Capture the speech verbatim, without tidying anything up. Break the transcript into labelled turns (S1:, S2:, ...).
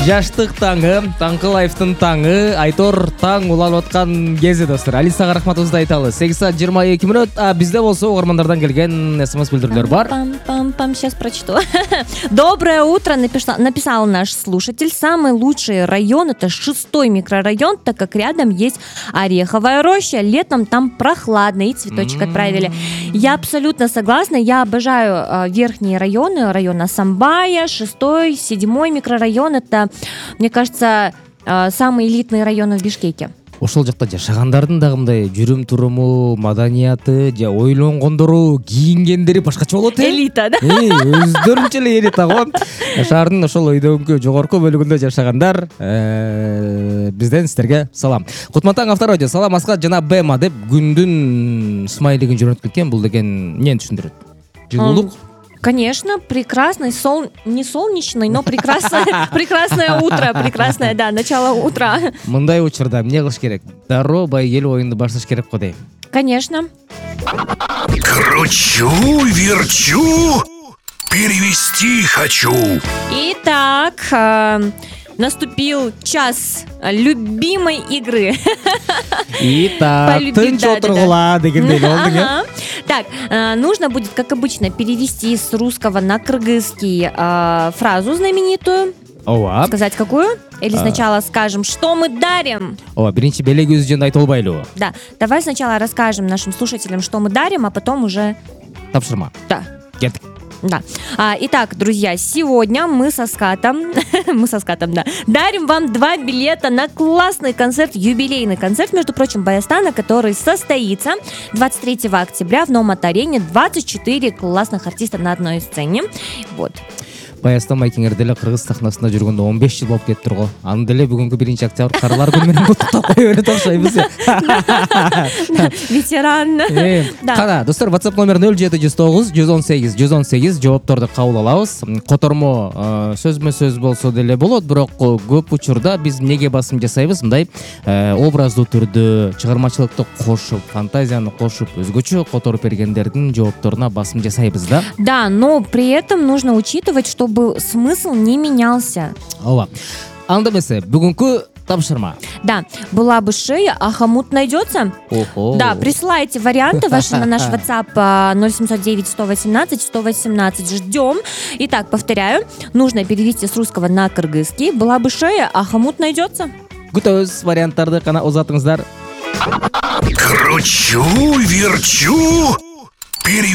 S1: Жаштык таңы, Таңкылаевдын таңы, Айтор таң уланып аткан кези достор. Алисага рахматыбызды айталы. сегиз саат жыйырма эки мүнөт, а бизде болсо угармандардан келген смс билдирүүлөр бар.
S2: Пам-пам-пам, сейчас прочту. Доброе утро, написал, написал наш слушатель. Самый лучший район — это шестой микрорайон, так как рядом есть Ореховая роща. Летом там прохладно, и цветочек mm-hmm. отправили. Я абсолютно согласна. Я обожаю э, верхние районы, район Асамбая, шестой, седьмой микрорайон. Это, мне кажется, э, самые элитные районы в Бишкеке.
S1: Ошол жакта жашагандардын дагы мындай жүрүм туруму, маданияты, же ойлонгондору, кийингендери башкача болот э.
S2: Элита, да?
S1: Өздөрүнчө эле элита го. Шаардын ошол өйдөнгө жогорку бөлүгүндө жашагандар, бизден сиздерге салам. Кутман Авторадио, салам Аскат жана Бема деп күндүн смайлигин жөнөтүп кеткен. Бул деген эмнени түшүндүрөт? Жылуулук?
S2: Конечно, прекрасный, сол... не солнечный, но прекрасное, прекрасное утро, прекрасное, да, начало утра.
S1: Мындай учурда эмне кылыш керек? Дароо бай эл оюнду башташ керек го дейм.
S2: Конечно.
S3: Кручу, верчу, перевести хочу.
S2: Итак, э, наступил час любимой игры.
S1: Итак, тынч отургула дегендей болду.
S2: Так, э, нужно будет, как обычно, перевести с русского на кыргызский э, фразу знаменитую.
S1: Ооба.
S2: Сказать какую? Или сначала скажем, что мы дарим?
S1: Ооба, биринчи белегибизди жөнүндө айтып албайлыбы?
S2: Да, давай сначала расскажем нашим слушателям, что мы дарим, а потом уже...
S1: Тапшырма.
S2: Да.
S1: Кеттик.
S2: Да. А, итак, друзья, сегодня мы со Скатом, мы со Скатом, да, дарим вам два билета на классный концерт, юбилейный концерт, между прочим, Баястана, который состоится двадцать третьего октября в Номат-арене. двадцать четыре классных артиста на одной сцене. Вот.
S1: Баястан Майкиңер деле кыргыз сахнасында жүргөндө он беш жыл болуп кетиптир го. Аны деле бүгүнкү биринчи октябрь каралар күнү менен куттуктап кое берет окшойбуз.
S2: Ветеран.
S1: Кана, достор, WhatsApp номер нөл жети жүз тогуз жүз он сегиз жүз он сегиз жоопторду кабыл алабыз. Котормо сөзмө сөз болсо деле болот, бирок көп учурда биз эмнеге басым жасайбыз? Мындай образдуу түрдө чыгармачылыкты кошуп, фантазияны кошуп, өзгөчө которуп бергендердин жоопторуна басым жасайбыз да.
S2: Да, но при этом нужно учитывать, чтобы смысл не менялся.
S1: Ооба. Анда эмесе, бүгүнкү тапшырма.
S2: Да, была бы шея, а хомут найдется.
S1: Ого.
S2: Да, присылайте варианты ваши на наш WhatsApp ноль семьсот девять сто восемнадцать сто восемнадцать. Ждем. Итак, повторяю, нужно перевести с русского на кыргызский. Была бы шея, а хомут найдется.
S1: Күтөбүз варианттарды, кана узатыңыздар.
S3: Кручу, верчу, перевести.